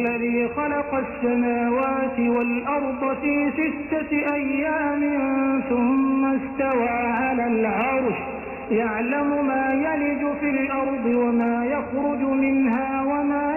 الذي خلق السماوات والأرض في 6 أيام ثم استوى على العرش يعلم ما يلج في الأرض وما يخرج منها وما